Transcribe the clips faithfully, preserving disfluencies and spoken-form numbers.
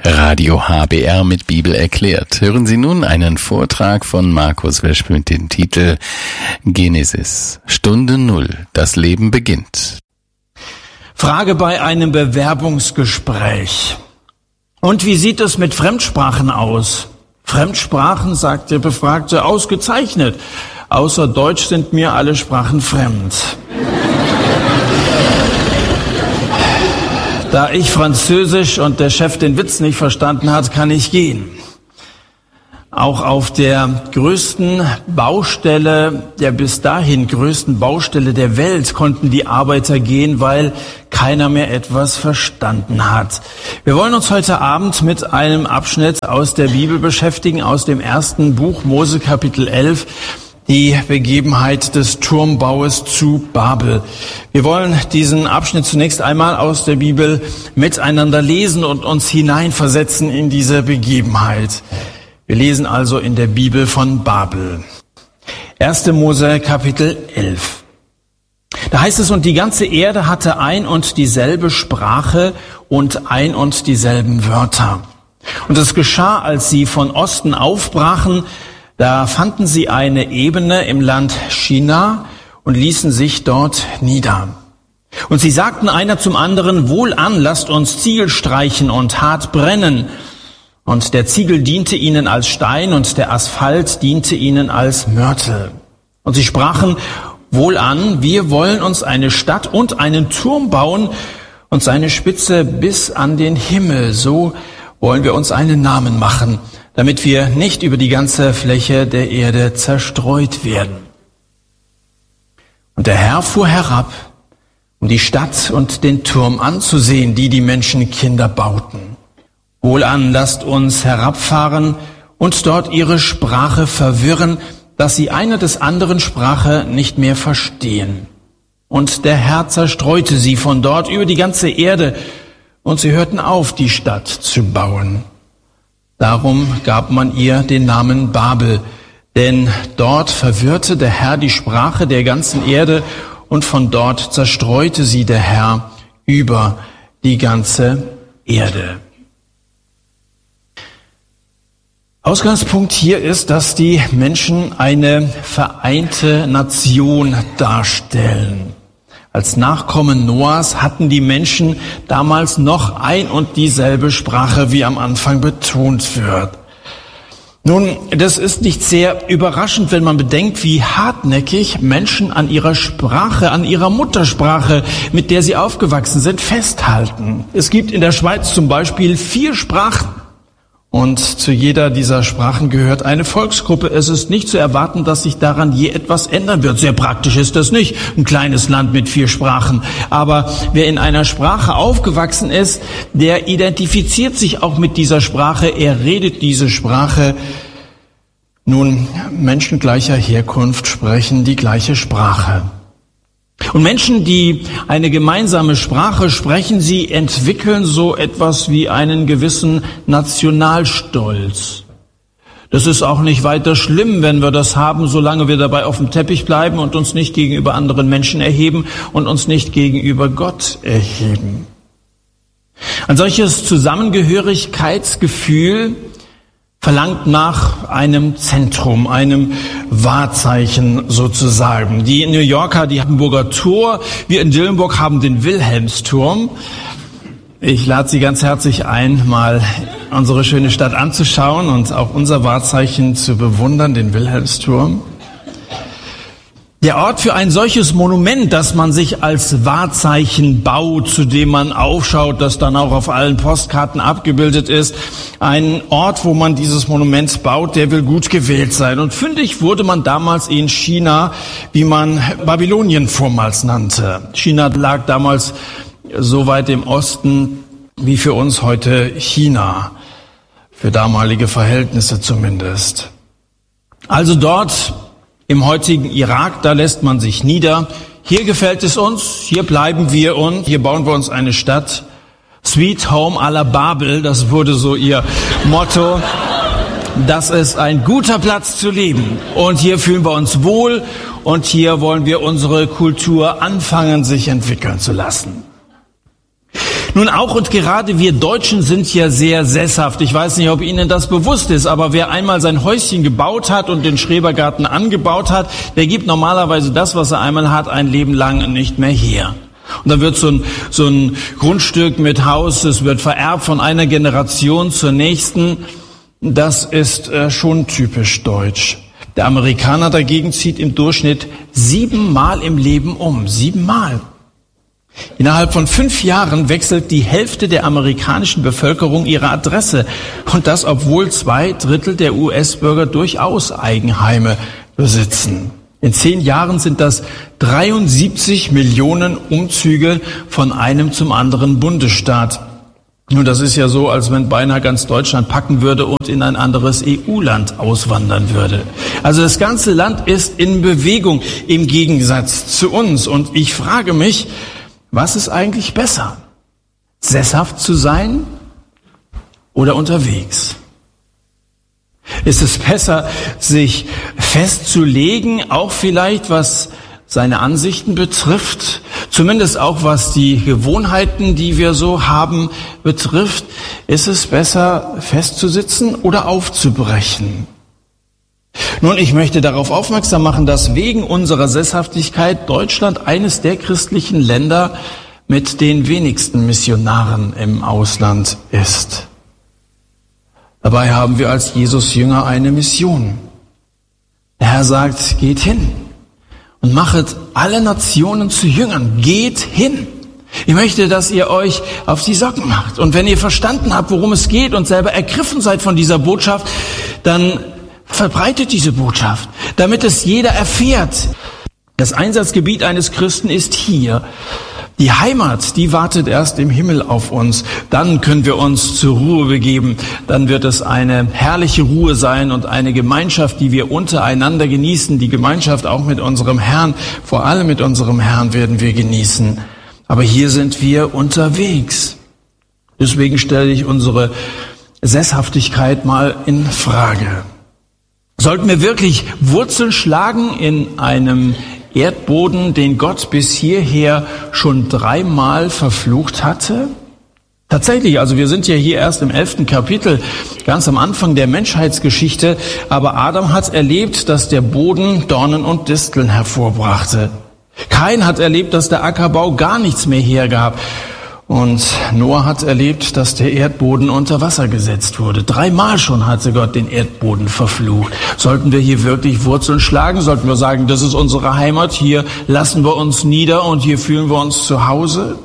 Radio H B R mit Bibel erklärt. Hören Sie nun einen Vortrag von Markus Wesch mit dem Titel Genesis, Stunde Null, das Leben beginnt. Frage bei einem Bewerbungsgespräch. Und wie sieht es mit Fremdsprachen aus? Fremdsprachen, sagt der Befragte, ausgezeichnet. Außer Deutsch sind mir alle Sprachen fremd. Da ich Französisch und der Chef den Witz nicht verstanden hat, kann ich gehen. Auch auf der größten Baustelle, der bis dahin größten Baustelle der Welt konnten die Arbeiter gehen, weil keiner mehr etwas verstanden hat. Wir wollen uns heute Abend mit einem Abschnitt aus der Bibel beschäftigen, aus dem ersten Buch Mose Kapitel elf. Die Begebenheit des Turmbaues zu Babel. Wir wollen diesen Abschnitt zunächst einmal aus der Bibel miteinander lesen und uns hineinversetzen in diese Begebenheit. Wir lesen also in der Bibel von Babel. erster Mose Kapitel elf. Da heißt es, und die ganze Erde hatte ein und dieselbe Sprache und ein und dieselben Wörter. Und es geschah, als sie von Osten aufbrachen, da fanden sie eine Ebene im Land Shinar und ließen sich dort nieder. Und sie sagten einer zum anderen, wohlan, lasst uns Ziegel streichen und hart brennen. Und der Ziegel diente ihnen als Stein und der Asphalt diente ihnen als Mörtel. Und sie sprachen, wohlan, wir wollen uns eine Stadt und einen Turm bauen und seine Spitze bis an den Himmel. So wollen wir uns einen Namen machen, damit wir nicht über die ganze Fläche der Erde zerstreut werden. Und der Herr fuhr herab, um die Stadt und den Turm anzusehen, die die Menschenkinder bauten. Wohlan, lasst uns herabfahren und dort ihre Sprache verwirren, dass sie einer des anderen Sprache nicht mehr verstehen. Und der Herr zerstreute sie von dort über die ganze Erde, und sie hörten auf, die Stadt zu bauen. Darum gab man ihr den Namen Babel, denn dort verwirrte der Herr die Sprache der ganzen Erde und von dort zerstreute sie der Herr über die ganze Erde. Ausgangspunkt hier ist, dass die Menschen eine vereinte Nation darstellen. Als Nachkommen Noahs hatten die Menschen damals noch ein und dieselbe Sprache, wie am Anfang betont wird. Nun, das ist nicht sehr überraschend, wenn man bedenkt, wie hartnäckig Menschen an ihrer Sprache, an ihrer Muttersprache, mit der sie aufgewachsen sind, festhalten. Es gibt in der Schweiz zum Beispiel vier Sprachen. Und zu jeder dieser Sprachen gehört eine Volksgruppe. Es ist nicht zu erwarten, dass sich daran je etwas ändern wird. Sehr praktisch ist das nicht, ein kleines Land mit vier Sprachen. Aber wer in einer Sprache aufgewachsen ist, der identifiziert sich auch mit dieser Sprache. Er redet diese Sprache. Nun, Menschen gleicher Herkunft sprechen die gleiche Sprache. Und Menschen, die eine gemeinsame Sprache sprechen, sie entwickeln so etwas wie einen gewissen Nationalstolz. Das ist auch nicht weiter schlimm, wenn wir das haben, solange wir dabei auf dem Teppich bleiben und uns nicht gegenüber anderen Menschen erheben und uns nicht gegenüber Gott erheben. Ein solches Zusammengehörigkeitsgefühl verlangt nach einem Zentrum, einem Wahrzeichen sozusagen. Die New Yorker, die Hamburger Tor, wir in Dillenburg haben den Wilhelmsturm. Ich lade Sie ganz herzlich ein, mal unsere schöne Stadt anzuschauen und auch unser Wahrzeichen zu bewundern, den Wilhelmsturm. Der Ort für ein solches Monument, das man sich als Wahrzeichen baut, zu dem man aufschaut, das dann auch auf allen Postkarten abgebildet ist. Ein Ort, wo man dieses Monument baut, der will gut gewählt sein. Und fündig wurde man damals in China, wie man Babylonien vormals nannte. China lag damals so weit im Osten wie für uns heute China, für damalige Verhältnisse zumindest. Also dort im heutigen Irak, da lässt man sich nieder. Hier gefällt es uns, hier bleiben wir und hier bauen wir uns eine Stadt. Sweet Home à la Babel, das wurde so ihr Motto. Das ist ein guter Platz zu leben. Und hier fühlen wir uns wohl und hier wollen wir unsere Kultur anfangen, sich entwickeln zu lassen. Nun auch und gerade wir Deutschen sind ja sehr sesshaft. Ich weiß nicht, ob Ihnen das bewusst ist, aber wer einmal sein Häuschen gebaut hat und den Schrebergarten angebaut hat, der gibt normalerweise das, was er einmal hat, ein Leben lang nicht mehr her. Und dann wird so ein, so ein Grundstück mit Haus, es wird vererbt von einer Generation zur nächsten. Das ist äh, schon typisch deutsch. Der Amerikaner dagegen zieht im Durchschnitt siebenmal im Leben um. Siebenmal. Innerhalb von fünf Jahren wechselt die Hälfte der amerikanischen Bevölkerung ihre Adresse. Und das, obwohl zwei Drittel der U S-Bürger durchaus Eigenheime besitzen. In zehn Jahren sind das dreiundsiebzig Millionen Umzüge von einem zum anderen Bundesstaat. Nun, das ist ja so, als wenn beinahe ganz Deutschland packen würde und in ein anderes E U-Land auswandern würde. Also das ganze Land ist in Bewegung im Gegensatz zu uns. Und ich frage mich, was ist eigentlich besser? Sesshaft zu sein oder unterwegs? Ist es besser, sich festzulegen, auch vielleicht was seine Ansichten betrifft, zumindest auch was die Gewohnheiten, die wir so haben, betrifft? Ist es besser, festzusitzen oder aufzubrechen? Nun, ich möchte darauf aufmerksam machen, dass wegen unserer Sesshaftigkeit Deutschland eines der christlichen Länder mit den wenigsten Missionaren im Ausland ist. Dabei haben wir als Jesus-Jünger eine Mission. Der Herr sagt, geht hin und machet alle Nationen zu Jüngern. Geht hin. Ich möchte, dass ihr euch auf die Socken macht. Und wenn ihr verstanden habt, worum es geht und selber ergriffen seid von dieser Botschaft, dann verbreitet diese Botschaft, damit es jeder erfährt. Das Einsatzgebiet eines Christen ist hier. Die Heimat, die wartet erst im Himmel auf uns. Dann können wir uns zur Ruhe begeben. Dann wird es eine herrliche Ruhe sein und eine Gemeinschaft, die wir untereinander genießen. Die Gemeinschaft auch mit unserem Herrn, vor allem mit unserem Herrn werden wir genießen. Aber hier sind wir unterwegs. Deswegen stelle ich unsere Sesshaftigkeit mal in Frage. Sollten wir wirklich Wurzeln schlagen in einem Erdboden, den Gott bis hierher schon dreimal verflucht hatte? Tatsächlich, also wir sind ja hier erst im elften Kapitel, ganz am Anfang der Menschheitsgeschichte, aber Adam hat erlebt, dass der Boden Dornen und Disteln hervorbrachte. Kain hat erlebt, dass der Ackerbau gar nichts mehr hergab. Und Noah hat erlebt, dass der Erdboden unter Wasser gesetzt wurde. Dreimal schon hatte Gott den Erdboden verflucht. Sollten wir hier wirklich Wurzeln schlagen? Sollten wir sagen, das ist unsere Heimat, hier lassen wir uns nieder und hier fühlen wir uns zu Hause?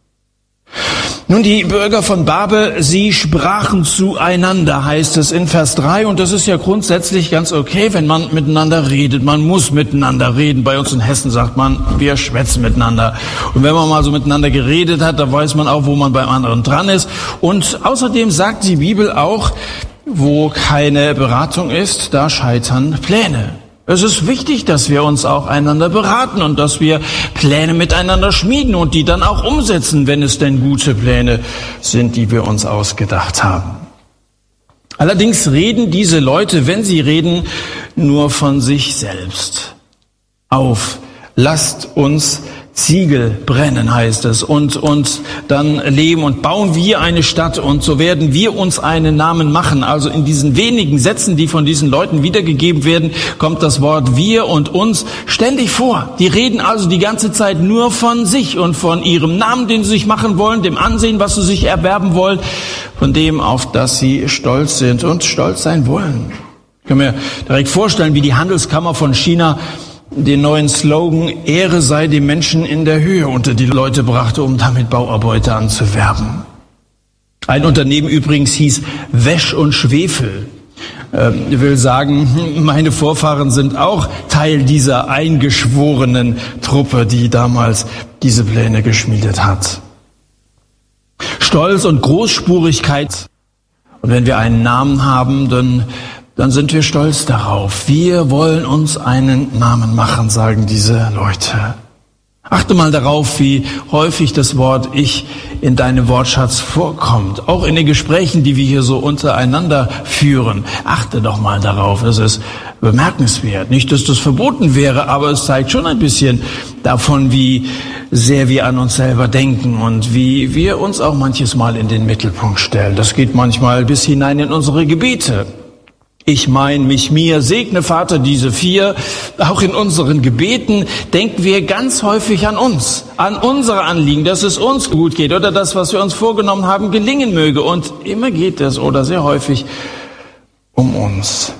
Nun, die Bürger von Babel, sie sprachen zueinander, heißt es in Vers drei. Und das ist ja grundsätzlich ganz okay, wenn man miteinander redet. Man muss miteinander reden. Bei uns in Hessen sagt man, wir schwätzen miteinander. Und wenn man mal so miteinander geredet hat, dann weiß man auch, wo man beim anderen dran ist. Und außerdem sagt die Bibel auch, wo keine Beratung ist, da scheitern Pläne. Es ist wichtig, dass wir uns auch einander beraten und dass wir Pläne miteinander schmieden und die dann auch umsetzen, wenn es denn gute Pläne sind, die wir uns ausgedacht haben. Allerdings reden diese Leute, wenn sie reden, nur von sich selbst. Auf, lasst uns Ziegel brennen, heißt es, und, und dann leben und bauen wir eine Stadt und so werden wir uns einen Namen machen. Also in diesen wenigen Sätzen, die von diesen Leuten wiedergegeben werden, kommt das Wort wir und uns ständig vor. Die reden also die ganze Zeit nur von sich und von ihrem Namen, den sie sich machen wollen, dem Ansehen, was sie sich erwerben wollen, von dem, auf das sie stolz sind und stolz sein wollen. Ich kann mir direkt vorstellen, wie die Handelskammer von China den neuen Slogan Ehre sei dem Menschen in der Höhe unter die Leute brachte, um damit Bauarbeiter anzuwerben. Ein Unternehmen übrigens hieß Wäsch und Schwefel. Ähm, ich will sagen, meine Vorfahren sind auch Teil dieser eingeschworenen Truppe, die damals diese Pläne geschmiedet hat. Stolz und Großspurigkeit. Und wenn wir einen Namen haben, dann dann sind wir stolz darauf. Wir wollen uns einen Namen machen, sagen diese Leute. Achte mal darauf, wie häufig das Wort Ich in deinem Wortschatz vorkommt. Auch in den Gesprächen, die wir hier so untereinander führen. Achte doch mal darauf. Es ist bemerkenswert. Nicht, dass das verboten wäre, aber es zeigt schon ein bisschen davon, wie sehr wir an uns selber denken und wie wir uns auch manches Mal in den Mittelpunkt stellen. Das geht manchmal bis hinein in unsere Gebete. Ich, mein, mich, mir, segne Vater diese vier. Auch in unseren Gebeten denken wir ganz häufig an uns, an unsere Anliegen, dass es uns gut geht oder das, was wir uns vorgenommen haben, gelingen möge. Und immer geht es oder sehr häufig um uns.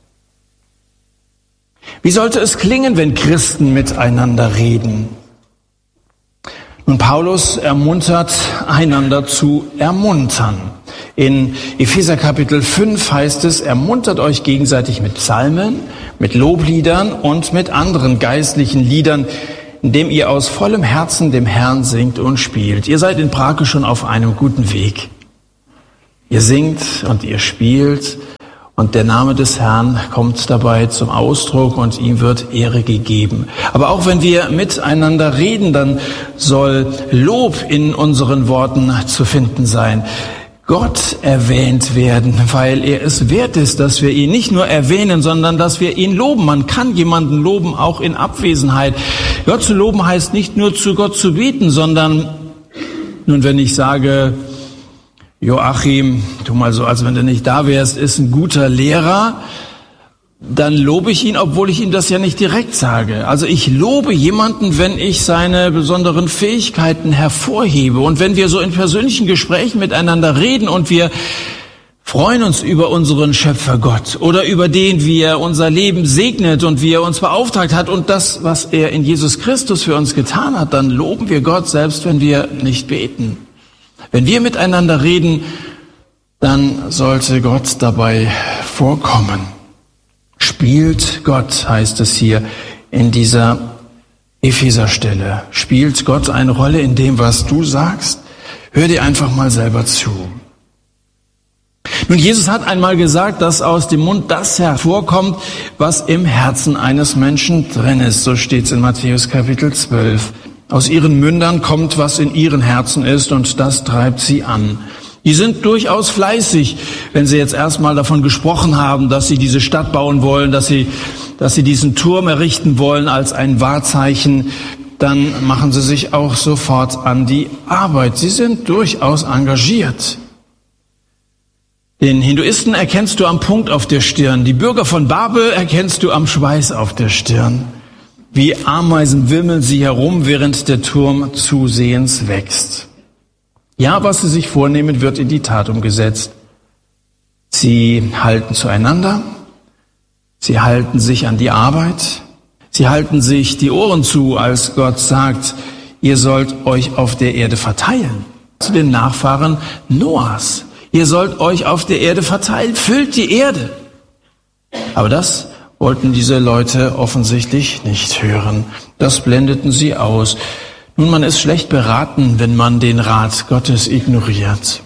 Wie sollte es klingen, wenn Christen miteinander reden? Nun, Paulus ermuntert, einander zu ermuntern. In Epheser Kapitel fünf heißt es, ermuntert euch gegenseitig mit Psalmen, mit Lobliedern und mit anderen geistlichen Liedern, indem ihr aus vollem Herzen dem Herrn singt und spielt. Ihr seid in Prake schon auf einem guten Weg. Ihr singt und ihr spielt und der Name des Herrn kommt dabei zum Ausdruck und ihm wird Ehre gegeben. Aber auch wenn wir miteinander reden, dann soll Lob in unseren Worten zu finden sein. Gott erwähnt werden, weil er es wert ist, dass wir ihn nicht nur erwähnen, sondern dass wir ihn loben. Man kann jemanden loben, auch in Abwesenheit. Gott zu loben heißt nicht nur zu Gott zu beten, sondern, nun wenn ich sage, Joachim, tu mal so, als wenn du nicht da wärst, ist ein guter Lehrer, dann lobe ich ihn, obwohl ich ihm das ja nicht direkt sage. Also ich lobe jemanden, wenn ich seine besonderen Fähigkeiten hervorhebe. Und wenn wir so in persönlichen Gesprächen miteinander reden und wir freuen uns über unseren Schöpfer Gott oder über den, wie er unser Leben segnet und wie er uns beauftragt hat und das, was er in Jesus Christus für uns getan hat, dann loben wir Gott, selbst wenn wir nicht beten. Wenn wir miteinander reden, dann sollte Gott dabei vorkommen. Spielt Gott, heißt es hier in dieser Epheserstelle. Spielt Gott eine Rolle in dem, was du sagst? Hör dir einfach mal selber zu. Nun, Jesus hat einmal gesagt, dass aus dem Mund das hervorkommt, was im Herzen eines Menschen drin ist. So steht es in Matthäus Kapitel zwölf. Aus ihren Mündern kommt, was in ihren Herzen ist, und das treibt sie an. Die sind durchaus fleißig, wenn sie jetzt erstmal davon gesprochen haben, dass sie diese Stadt bauen wollen, dass sie, dass sie diesen Turm errichten wollen als ein Wahrzeichen, dann machen sie sich auch sofort an die Arbeit. Sie sind durchaus engagiert. Den Hinduisten erkennst du am Punkt auf der Stirn, die Bürger von Babel erkennst du am Schweiß auf der Stirn. Wie Ameisen wimmeln sie herum, während der Turm zusehends wächst. Ja, was sie sich vornehmen, wird in die Tat umgesetzt. Sie halten zueinander, sie halten sich an die Arbeit, sie halten sich die Ohren zu, als Gott sagt, ihr sollt euch auf der Erde verteilen. Zu den Nachfahren Noahs. Ihr sollt euch auf der Erde verteilen, füllt die Erde. Aber das wollten diese Leute offensichtlich nicht hören. Das blendeten sie aus. Nun, man ist schlecht beraten, wenn man den Rat Gottes ignoriert.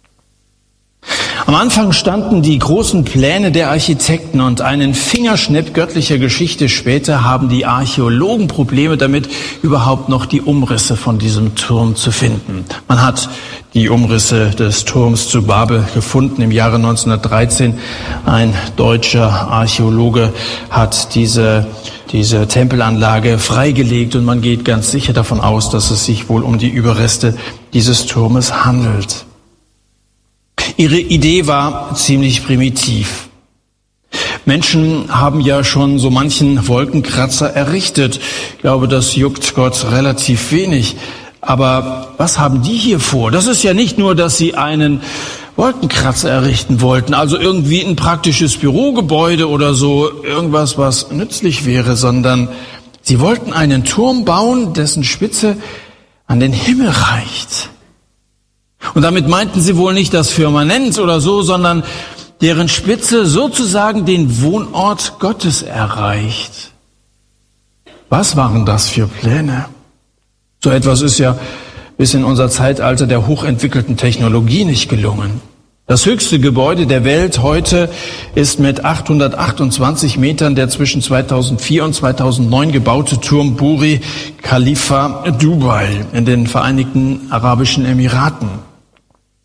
Am Anfang standen die großen Pläne der Architekten und einen Fingerschnipp göttlicher Geschichte später haben die Archäologen Probleme damit, überhaupt noch die Umrisse von diesem Turm zu finden. Man hat die Umrisse des Turms zu Babel gefunden im Jahre neunzehnhundertdreizehn. Ein deutscher Archäologe hat diese diese Tempelanlage freigelegt und man geht ganz sicher davon aus, dass es sich wohl um die Überreste dieses Turmes handelt. Ihre Idee war ziemlich primitiv. Menschen haben ja schon so manchen Wolkenkratzer errichtet. Ich glaube, das juckt Gott relativ wenig. Aber was haben die hier vor? Das ist ja nicht nur, dass sie einen Wolkenkratzer errichten wollten, also irgendwie ein praktisches Bürogebäude oder so, irgendwas, was nützlich wäre, sondern sie wollten einen Turm bauen, dessen Spitze an den Himmel reicht. Und damit meinten sie wohl nicht das Firmament oder so, sondern deren Spitze sozusagen den Wohnort Gottes erreicht. Was waren das für Pläne? So etwas ist ja bis in unser Zeitalter der hochentwickelten Technologie nicht gelungen. Das höchste Gebäude der Welt heute ist mit achthundertachtundzwanzig Metern der zwischen zweitausendvier und zweitausendneun gebaute Turm Burj Khalifa Dubai in den Vereinigten Arabischen Emiraten.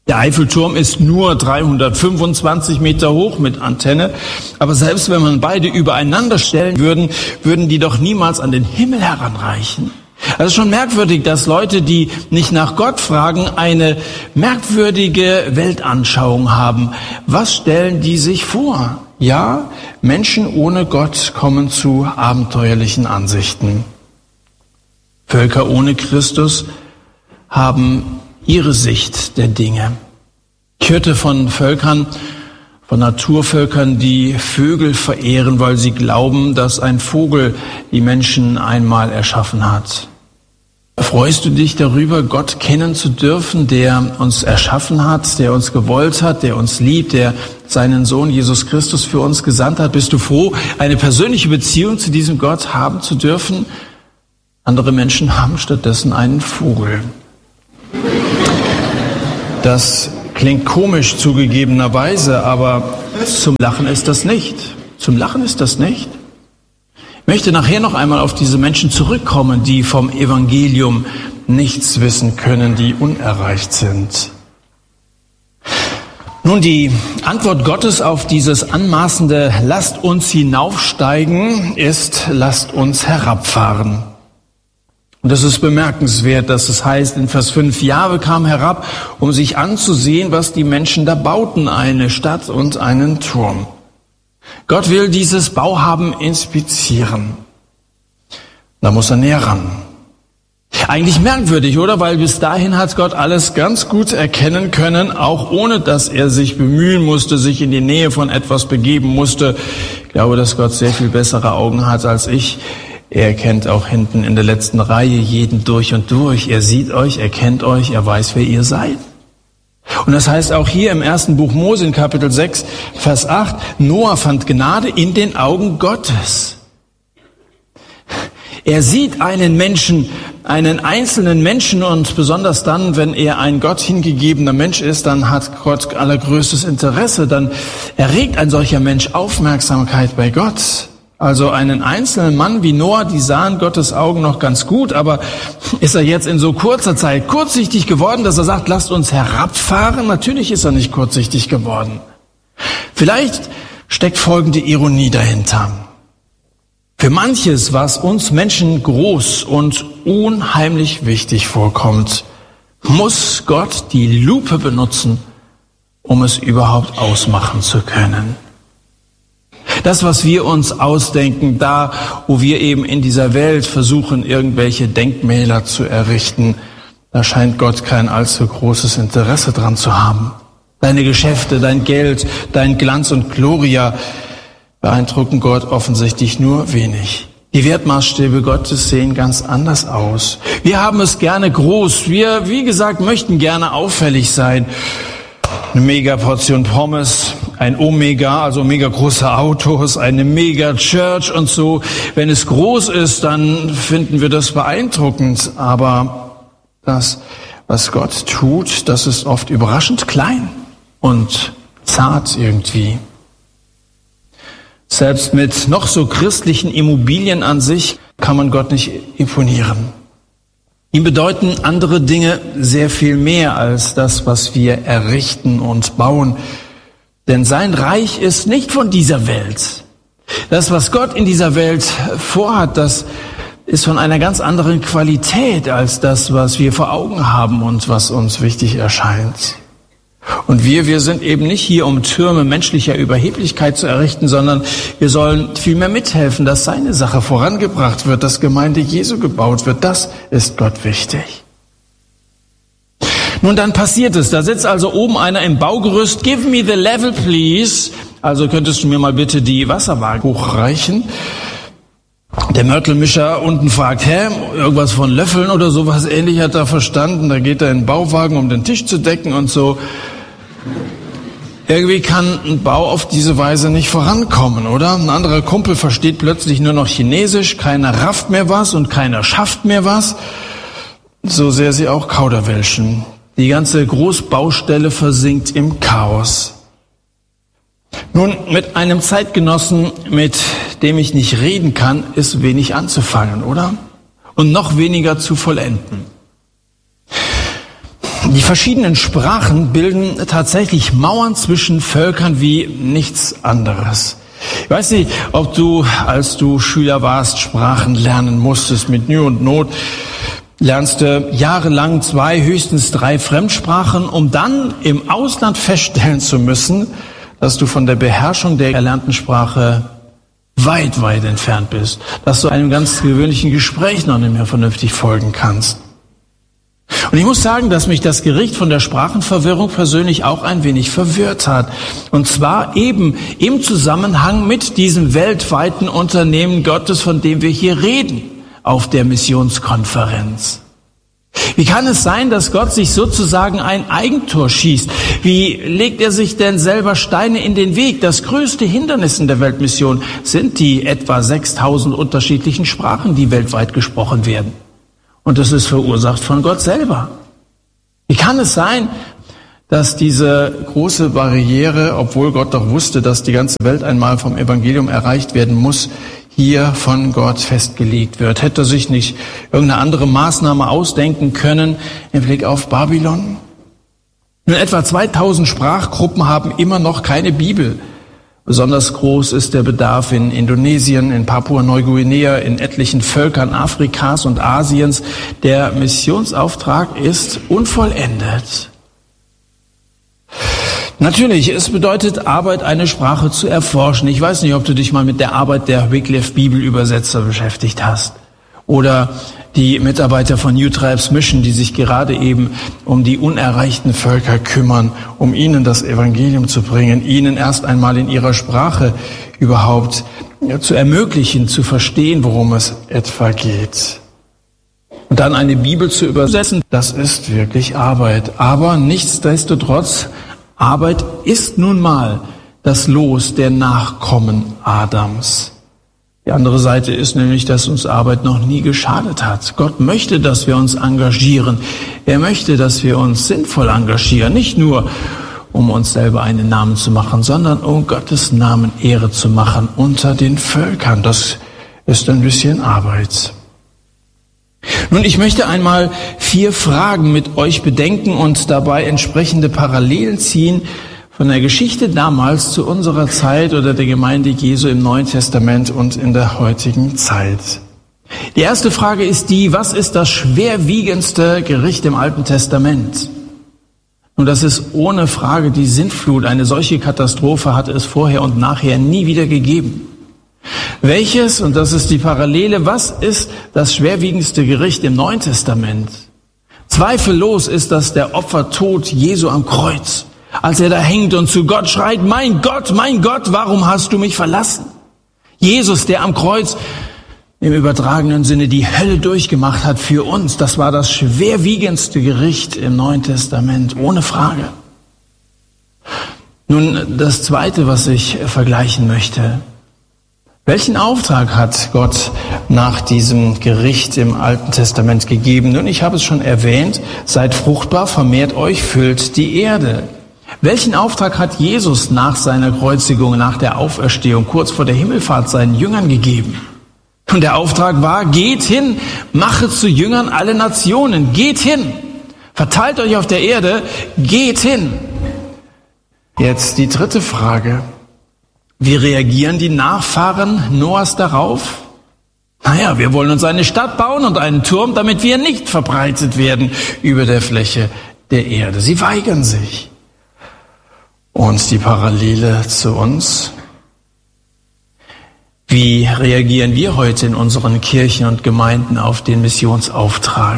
Der Eiffelturm ist nur dreihundertfünfundzwanzig Meter hoch mit Antenne, aber selbst wenn man beide übereinander stellen würden, würden die doch niemals an den Himmel heranreichen. Also schon merkwürdig, dass Leute, die nicht nach Gott fragen, eine merkwürdige Weltanschauung haben. Was stellen die sich vor? Ja, Menschen ohne Gott kommen zu abenteuerlichen Ansichten. Völker ohne Christus haben ihre Sicht der Dinge. Ich hörte von Völkern, von Naturvölkern, die Vögel verehren, weil sie glauben, dass ein Vogel die Menschen einmal erschaffen hat. Freust du dich darüber, Gott kennen zu dürfen, der uns erschaffen hat, der uns gewollt hat, der uns liebt, der seinen Sohn Jesus Christus für uns gesandt hat? Bist du froh, eine persönliche Beziehung zu diesem Gott haben zu dürfen? Andere Menschen haben stattdessen einen Vogel. Das klingt komisch zugegebenerweise, aber zum Lachen ist das nicht. Zum Lachen ist das nicht. Ich möchte nachher noch einmal auf diese Menschen zurückkommen, die vom Evangelium nichts wissen können, die unerreicht sind. Nun, die Antwort Gottes auf dieses anmaßende "Lasst uns hinaufsteigen" ist "Lasst uns herabfahren". Und das ist bemerkenswert, dass es heißt in Vers fünf, Jahwe kam herab, um sich anzusehen, was die Menschen da bauten, eine Stadt und einen Turm. Gott will dieses Bauhaben inspizieren. Da muss er näher ran. Eigentlich merkwürdig, oder? Weil bis dahin hat Gott alles ganz gut erkennen können, auch ohne dass er sich bemühen musste, sich in die Nähe von etwas begeben musste. Ich glaube, dass Gott sehr viel bessere Augen hat als ich. Er kennt auch hinten in der letzten Reihe jeden durch und durch. Er sieht euch, er kennt euch, er weiß, wer ihr seid. Und das heißt auch hier im ersten Buch Mose in Kapitel sechs, Vers acht, Noah fand Gnade in den Augen Gottes. Er sieht einen Menschen, einen einzelnen Menschen, und besonders dann, wenn er ein Gott hingegebener Mensch ist, dann hat Gott allergrößtes Interesse, dann erregt ein solcher Mensch Aufmerksamkeit bei Gott. Also einen einzelnen Mann wie Noah, die sahen Gottes Augen noch ganz gut, aber ist er jetzt in so kurzer Zeit kurzsichtig geworden, dass er sagt, lasst uns herabfahren? Natürlich ist er nicht kurzsichtig geworden. Vielleicht steckt folgende Ironie dahinter. Für manches, was uns Menschen groß und unheimlich wichtig vorkommt, muss Gott die Lupe benutzen, um es überhaupt ausmachen zu können. Das, was wir uns ausdenken, da, wo wir eben in dieser Welt versuchen, irgendwelche Denkmäler zu errichten, da scheint Gott kein allzu großes Interesse dran zu haben. Deine Geschäfte, dein Geld, dein Glanz und Gloria beeindrucken Gott offensichtlich nur wenig. Die Wertmaßstäbe Gottes sehen ganz anders aus. Wir haben es gerne groß. Wir, wie gesagt, möchten gerne auffällig sein. Eine Mega-Portion Pommes, ein Omega, also mega große Autos, eine Mega-Church und so. Wenn es groß ist, dann finden wir das beeindruckend. Aber das, was Gott tut, das ist oft überraschend klein und zart irgendwie. Selbst mit noch so christlichen Immobilien an sich kann man Gott nicht imponieren. Ihm bedeuten andere Dinge sehr viel mehr als das, was wir errichten und bauen. Denn sein Reich ist nicht von dieser Welt. Das, was Gott in dieser Welt vorhat, das ist von einer ganz anderen Qualität als das, was wir vor Augen haben und was uns wichtig erscheint. Und wir, wir sind eben nicht hier, um Türme menschlicher Überheblichkeit zu errichten, sondern wir sollen vielmehr mithelfen, dass seine Sache vorangebracht wird, dass Gemeinde Jesu gebaut wird. Das ist Gott wichtig. Nun, dann passiert es. Da sitzt also oben einer im Baugerüst. Give me the level, please. Also könntest du mir mal bitte die Wasserwaage hochreichen. Der Mörtelmischer unten fragt, hä, irgendwas von Löffeln oder sowas ähnlich hat er verstanden. Da geht er in den Bauwagen, um den Tisch zu decken und so. Irgendwie kann ein Bau auf diese Weise nicht vorankommen, oder? Ein anderer Kumpel versteht plötzlich nur noch Chinesisch, keiner rafft mehr was und keiner schafft mehr was, so sehr sie auch Kauderwelschen. Die ganze Großbaustelle versinkt im Chaos. Nun, mit einem Zeitgenossen, mit dem ich nicht reden kann, ist wenig anzufangen, oder? Und noch weniger zu vollenden. Die verschiedenen Sprachen bilden tatsächlich Mauern zwischen Völkern wie nichts anderes. Ich weiß nicht, ob du, als du Schüler warst, Sprachen lernen musstest. Mit Mühe und Not lernst du jahrelang zwei, höchstens drei Fremdsprachen, um dann im Ausland feststellen zu müssen, dass du von der Beherrschung der erlernten Sprache weit, weit entfernt bist. Dass du einem ganz gewöhnlichen Gespräch noch nicht mehr vernünftig folgen kannst. Und ich muss sagen, dass mich das Gericht von der Sprachenverwirrung persönlich auch ein wenig verwirrt hat. Und zwar eben im Zusammenhang mit diesem weltweiten Unternehmen Gottes, von dem wir hier reden, auf der Missionskonferenz. Wie kann es sein, dass Gott sich sozusagen ein Eigentor schießt? Wie legt er sich denn selber Steine in den Weg? Das größte Hindernis in der Weltmission sind die etwa sechstausend unterschiedlichen Sprachen, die weltweit gesprochen werden. Und das ist verursacht von Gott selber. Wie kann es sein, dass diese große Barriere, obwohl Gott doch wusste, dass die ganze Welt einmal vom Evangelium erreicht werden muss, hier von Gott festgelegt wird? Hätte er sich nicht irgendeine andere Maßnahme ausdenken können im Blick auf Babylon? Nun, etwa zweitausend Sprachgruppen haben immer noch keine Bibel. Besonders groß ist der Bedarf in Indonesien, in Papua-Neuguinea, in etlichen Völkern Afrikas und Asiens. Der Missionsauftrag ist unvollendet. Natürlich, es bedeutet Arbeit, eine Sprache zu erforschen. Ich weiß nicht, ob du dich mal mit der Arbeit der Wycliffe Bibelübersetzer beschäftigt hast. Oder die Mitarbeiter von New Tribes Mission, die sich gerade eben um die unerreichten Völker kümmern, um ihnen das Evangelium zu bringen, ihnen erst einmal in ihrer Sprache überhaupt ja, zu ermöglichen, zu verstehen, worum es etwa geht. Und dann eine Bibel zu übersetzen, das ist wirklich Arbeit. Aber nichtsdestotrotz, Arbeit ist nun mal das Los der Nachkommen Adams. Die andere Seite ist nämlich, dass uns Arbeit noch nie geschadet hat. Gott möchte, dass wir uns engagieren. Er möchte, dass wir uns sinnvoll engagieren. Nicht nur, um uns selber einen Namen zu machen, sondern um Gottes Namen Ehre zu machen unter den Völkern. Das ist ein bisschen Arbeit. Nun, ich möchte einmal vier Fragen mit euch bedenken und dabei entsprechende Parallelen ziehen von der Geschichte damals zu unserer Zeit oder der Gemeinde Jesu im Neuen Testament und in der heutigen Zeit. Die erste Frage ist die: Was ist das schwerwiegendste Gericht im Alten Testament? Nun, das ist ohne Frage die Sintflut. Eine solche Katastrophe hat es vorher und nachher nie wieder gegeben. Welches, und das ist die Parallele, was ist das schwerwiegendste Gericht im Neuen Testament? Zweifellos ist das der Opfertod Jesu am Kreuz, als er da hängt und zu Gott schreit: Mein Gott, mein Gott, warum hast du mich verlassen? Jesus, der am Kreuz im übertragenen Sinne die Hölle durchgemacht hat für uns, das war das schwerwiegendste Gericht im Neuen Testament, ohne Frage. Nun, das Zweite, was ich vergleichen möchte: Welchen Auftrag hat Gott nach diesem Gericht im Alten Testament gegeben? Nun, ich habe es schon erwähnt: Seid fruchtbar, vermehrt euch, füllt die Erde. Welchen Auftrag hat Jesus nach seiner Kreuzigung, nach der Auferstehung, kurz vor der Himmelfahrt seinen Jüngern gegeben? Und der Auftrag war: Geht hin, machet zu Jüngern alle Nationen, geht hin, verteilt euch auf der Erde, geht hin. Jetzt die dritte Frage: Wie reagieren die Nachfahren Noahs darauf? Naja, wir wollen uns eine Stadt bauen und einen Turm, damit wir nicht verbreitet werden über der Fläche der Erde. Sie weigern sich. Und die Parallele zu uns: Wie reagieren wir heute in unseren Kirchen und Gemeinden auf den Missionsauftrag?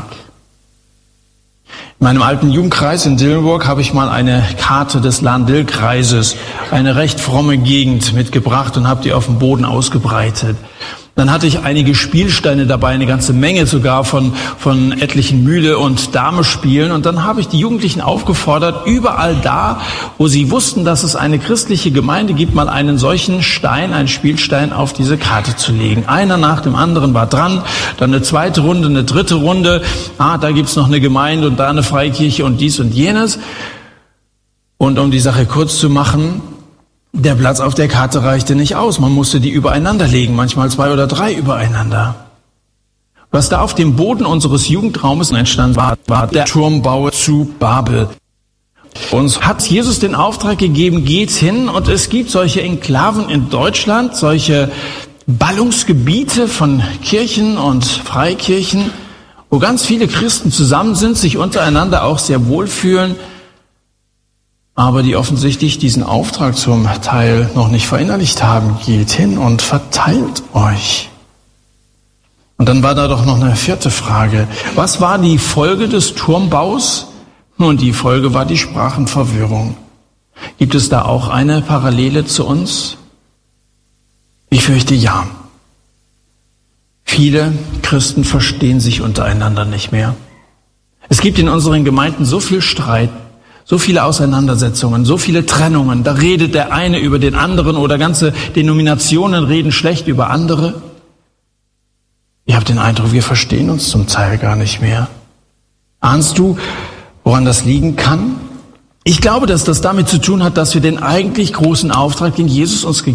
In meinem alten Jugendkreis in Dillenburg habe ich mal eine Karte des Lahn-Dill-Kreises, eine recht fromme Gegend, mitgebracht und habe die auf dem Boden ausgebreitet. Dann hatte ich einige Spielsteine dabei, eine ganze Menge sogar von, von etlichen Mühle- und Damespielen. Und dann habe ich die Jugendlichen aufgefordert, überall da, wo sie wussten, dass es eine christliche Gemeinde gibt, mal einen solchen Stein, einen Spielstein auf diese Karte zu legen. Einer nach dem anderen war dran, dann eine zweite Runde, eine dritte Runde. Ah, da gibt's noch eine Gemeinde und da eine Freikirche und dies und jenes. Und um die Sache kurz zu machen: Der Platz auf der Karte reichte nicht aus. Man musste die übereinander legen, manchmal zwei oder drei übereinander. Was da auf dem Boden unseres Jugendraumes entstanden war, war der Turmbau zu Babel. Uns hat Jesus den Auftrag gegeben, geht hin, und es gibt solche Enklaven in Deutschland, solche Ballungsgebiete von Kirchen und Freikirchen, wo ganz viele Christen zusammen sind, sich untereinander auch sehr wohlfühlen, aber die offensichtlich diesen Auftrag zum Teil noch nicht verinnerlicht haben. Geht hin und verteilt euch. Und dann war da doch noch eine vierte Frage. Was war die Folge des Turmbaus? Nun, die Folge war die Sprachenverwirrung. Gibt es da auch eine Parallele zu uns? Ich fürchte ja. Viele Christen verstehen sich untereinander nicht mehr. Es gibt in unseren Gemeinden so viel Streit, so viele Auseinandersetzungen, so viele Trennungen. Da redet der eine über den anderen oder ganze Denominationen reden schlecht über andere. Ich habe den Eindruck, wir verstehen uns zum Teil gar nicht mehr. Ahnst du, woran das liegen kann? Ich glaube, dass das damit zu tun hat, dass wir den eigentlich großen Auftrag, den Jesus uns gegeben hat,